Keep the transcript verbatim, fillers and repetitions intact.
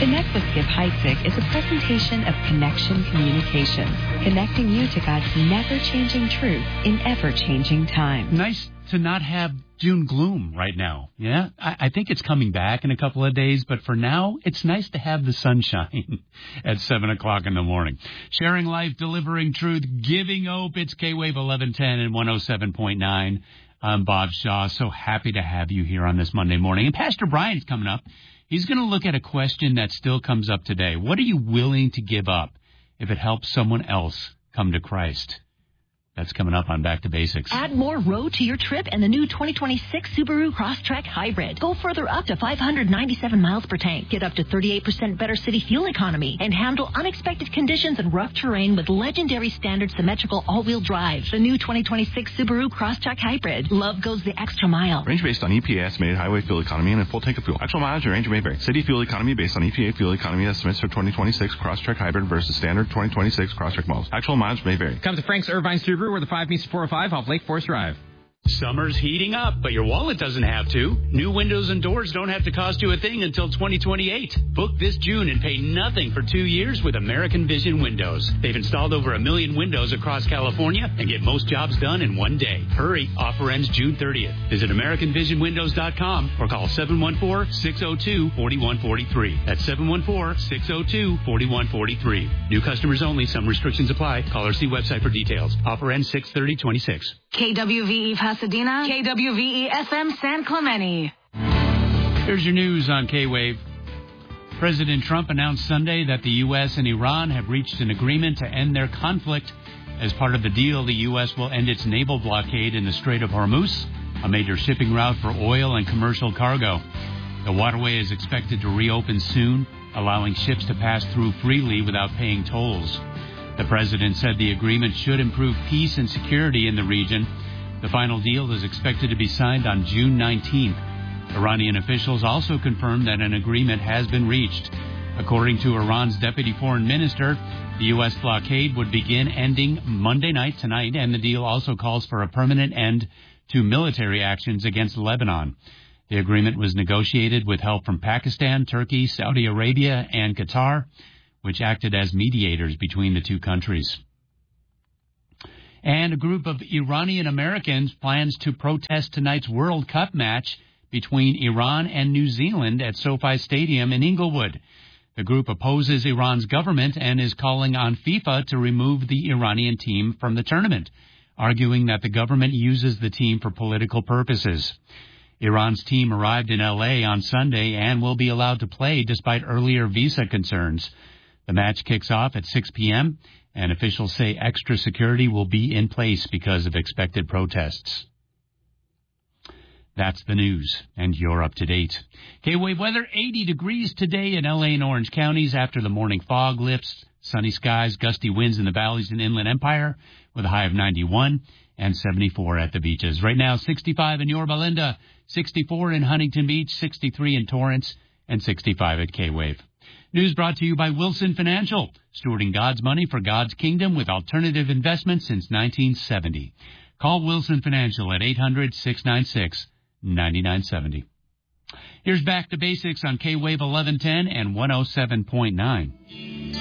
Connect with Skip Heitzig is a presentation of Connection Communications, connecting you to God's never-changing truth in ever-changing time. Nice to not have June gloom right now. Yeah, I, I think it's coming back in a couple of days, but for now, it's nice to have the sunshine at seven o'clock in the morning. Sharing life, delivering truth, giving hope. It's K-Wave eleven ten and one oh seven point nine. I'm Bob Shaw. So happy to have you here on this Monday morning. And Pastor Brian's coming up. He's going to look at a question that still comes up today. What are you willing to give up if it helps someone else come to Christ? That's coming up on Back to Basics. Add more road to your trip in the new twenty twenty-six Subaru Crosstrek Hybrid. Go further up to five hundred ninety-seven miles per tank. Get up to thirty-eight percent better city fuel economy and handle unexpected conditions and rough terrain with legendary standard symmetrical all-wheel drive. The new twenty twenty-six Subaru Crosstrek Hybrid. Love goes the extra mile. Range based on E P A estimated highway fuel economy and a full tank of fuel. Actual mileage and range may vary. City fuel economy based on E P A fuel economy estimates for twenty twenty-six Crosstrek Hybrid versus standard twenty twenty-six Crosstrek models. Actual mileage may vary. Come to Frank's Irvine Subaru where the five meets four oh five off Lake Forest Drive. Summer's heating up, but your wallet doesn't have to. New windows and doors don't have to cost you a thing until twenty twenty-eight. Book this June and pay nothing for two years with American Vision Windows. They've installed over a million windows across California and get most jobs done in one day. Hurry, offer ends June thirtieth. Visit American Vision Windows dot com or call seven one four, six oh two, four one four three. That's seven one four, six oh two, four one four three. New customers only. Some restrictions apply. Call or see website for details. Offer ends six thirty twenty-six. K W V E Pasadena, K W V E F M San Clemente. Here's your news on K-Wave. President Trump announced Sunday that the U S and Iran have reached an agreement to end their conflict. As part of the deal, the U S will end its naval blockade in the Strait of Hormuz, a major shipping route for oil and commercial cargo. The waterway is expected to reopen soon, allowing ships to pass through freely without paying tolls. The president said the agreement should improve peace and security in the region. The final deal is expected to be signed on June nineteenth. Iranian officials also confirmed that an agreement has been reached. According to Iran's deputy foreign minister, the U S blockade would begin ending Monday night tonight, and the deal also calls for a permanent end to military actions against Lebanon. The agreement was negotiated with help from Pakistan, Turkey, Saudi Arabia, and Qatar, which acted as mediators between the two countries. And a group of Iranian Americans plans to protest tonight's World Cup match between Iran and New Zealand at SoFi Stadium in Inglewood. The group opposes Iran's government and is calling on FIFA to remove the Iranian team from the tournament, arguing that the government uses the team for political purposes. Iran's team arrived in L A on Sunday and will be allowed to play despite earlier visa concerns. The match kicks off at six p.m., and officials say extra security will be in place because of expected protests. That's the news, and you're up to date. K-Wave weather, eighty degrees today in L A and Orange counties after the morning fog lifts. Sunny skies, gusty winds in the valleys and Inland Empire with a high of ninety-one and seventy-four at the beaches. Right now, sixty-five in Yorba Linda, sixty-four in Huntington Beach, sixty-three in Torrance, and sixty-five at K-Wave. News brought to you by Wilson Financial, stewarding God's money for God's kingdom with alternative investments since nineteen seventy. Call Wilson Financial at eight hundred, six nine six, nine nine seven zero. Here's Back to Basics on K-Wave eleven ten and one oh seven point nine.